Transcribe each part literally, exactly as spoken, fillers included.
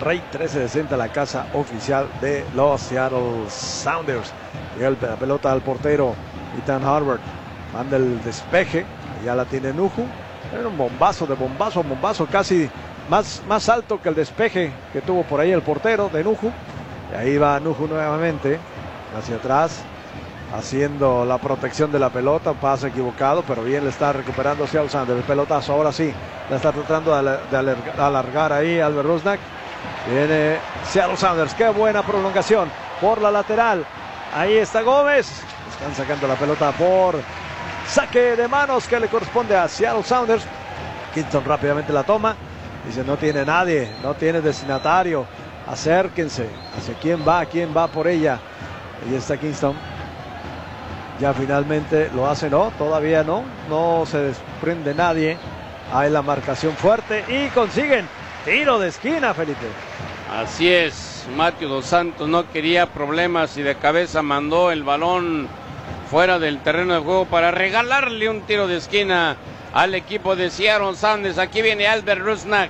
Rey trece sesenta, la casa oficial de los Seattle Sounders. Llega la pelota al portero Ethan Harvard, manda el despeje, ya la tiene Nuju. Era un bombazo, de bombazo a bombazo, casi más, más alto que el despeje que tuvo por ahí el portero de Nuju. Y ahí va Nuju nuevamente hacia atrás, haciendo la protección de la pelota, pase equivocado, pero bien le está recuperando Seattle Sounders. El pelotazo, ahora sí, la está tratando de, de alargar ahí Albert Rusnak. Viene Seattle Sounders, qué buena prolongación por la lateral. Ahí está Gómez, están sacando la pelota por saque de manos que le corresponde a Seattle Sounders. Kingston rápidamente la toma, dice no tiene nadie, no tiene destinatario, acérquense, hacia quién va, quién va por ella. Ahí está Kingston, ya finalmente lo hace, no, todavía no, no se desprende nadie. Hay la marcación fuerte y consiguen tiro de esquina, Felipe. Así es, Matthew Dos Santos no quería problemas y de cabeza mandó el balón fuera del terreno de juego para regalarle un tiro de esquina al equipo de Seattle Sounders. Aquí viene Albert Rusnak.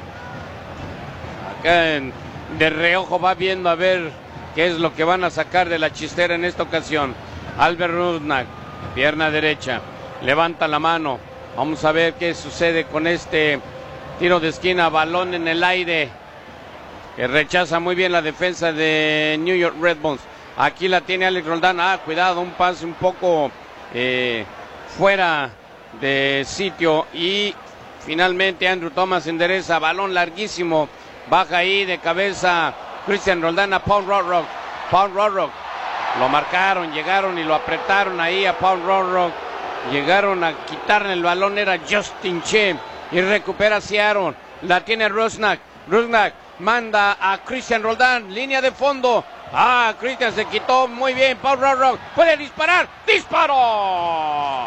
Acá en, de reojo va viendo a ver qué es lo que van a sacar de la chistera en esta ocasión. Albert Rusnak, pierna derecha, levanta la mano. Vamos a ver qué sucede con este tiro de esquina, balón en el aire, que rechaza muy bien la defensa de New York Red Bulls. Aquí la tiene Alex Roldán. Ah, cuidado, un pase un poco eh, fuera de sitio. Y finalmente Andrew Thomas endereza, balón larguísimo. Baja ahí de cabeza Christian Roldán a Paul Rothrock. Paul Rothrock. Lo marcaron, llegaron y lo apretaron ahí a Paul Rothrock. Llegaron a quitarle el balón, era Justin Che. Y recupera Seattle. La tiene Rusnak. Rusnak manda a Christian Roldán, línea de fondo. Ah, Christian se quitó muy bien. Paul Rothrock puede disparar. ¡Disparo!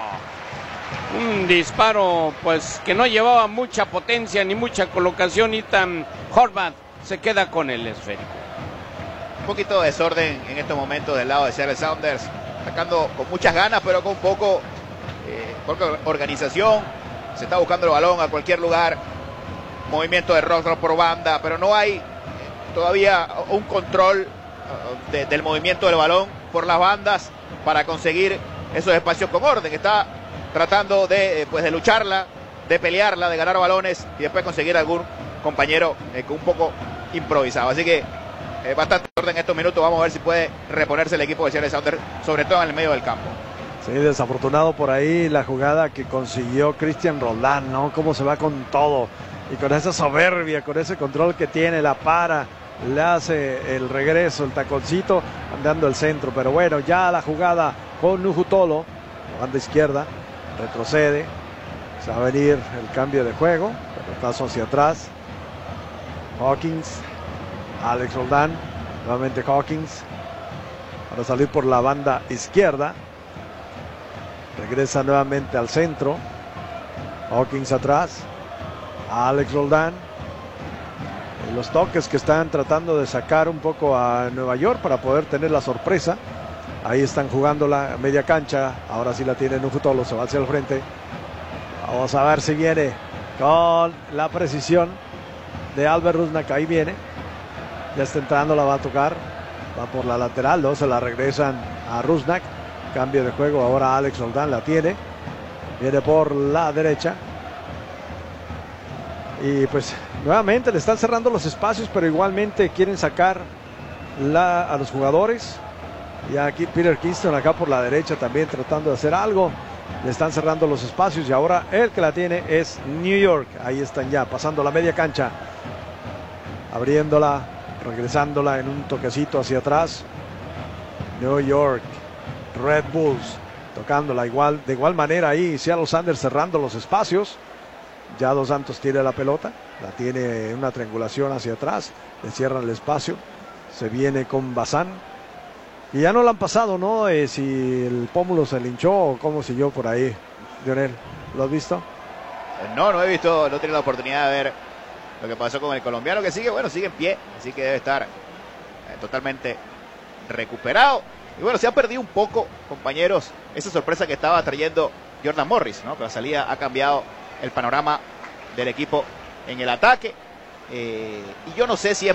Un disparo pues que no llevaba mucha potencia ni mucha colocación. Ethan Horvath se queda con el esférico. Un poquito de desorden en estos momentos del lado de Seattle Sounders, atacando con muchas ganas pero con poco, eh, poca organización. Se está buscando el balón a cualquier lugar. Movimiento de Rothrock por banda, pero no hay eh, todavía un control uh, de, del movimiento del balón por las bandas para conseguir esos espacios con orden. Está tratando de, eh, pues de lucharla, de pelearla, de ganar balones y después conseguir algún compañero eh, un poco improvisado. Así que eh, bastante orden en estos minutos. Vamos a ver si puede reponerse el equipo de Seattle Sounders, sobre todo en el medio del campo. Sí, desafortunado por ahí la jugada que consiguió Christian Roldán, ¿no? Cómo se va con todo. Y con esa soberbia, con ese control que tiene, la para, le hace el regreso, el taconcito, andando al centro. Pero bueno, ya la jugada con Nuju Tolo, banda izquierda, retrocede. Se va a venir el cambio de juego, pelotazo hacia atrás. Hawkins, Alex Roldán, nuevamente Hawkins, para salir por la banda izquierda. Regresa nuevamente al centro. Hawkins atrás. Alex Roldán. Los toques que están tratando de sacar un poco a Nueva York para poder tener la sorpresa. Ahí están jugando la media cancha. Ahora sí la tiene Nuju Tolo, se va hacia el frente. Vamos a ver si viene con la precisión de Albert Rusnak. Ahí viene. Ya está entrando, la va a tocar. Va por la lateral, ¿no? Se la regresan a Rusnak. Cambio de juego, ahora Alex Roldán la tiene. Viene por la derecha. Y pues nuevamente le están cerrando los espacios, pero igualmente quieren sacar la, a los jugadores. Y aquí Peter Kingston acá por la derecha también tratando de hacer algo. Le están cerrando los espacios y ahora el que la tiene es New York. Ahí están ya pasando la media cancha. Abriéndola, regresándola en un toquecito hacia atrás. New York Red Bulls tocándola igual, de igual manera ahí Seattle Sounders cerrando los espacios. Ya Dos Santos tiene la pelota, la tiene en una triangulación hacia atrás, le cierran el espacio, se viene con Bazán y ya no la han pasado, ¿no? Eh, si el pómulo se le hinchó o cómo siguió por ahí. Lionel, ¿lo has visto? No, no he visto, no he tenido la oportunidad de ver lo que pasó con el colombiano, que sigue, bueno, sigue en pie, así que debe estar eh, totalmente recuperado. Y bueno, se ha perdido un poco, compañeros, esa sorpresa que estaba trayendo Jordan Morris, ¿no? Que la salida ha cambiado el panorama del equipo en el ataque. Eh, y yo no sé si es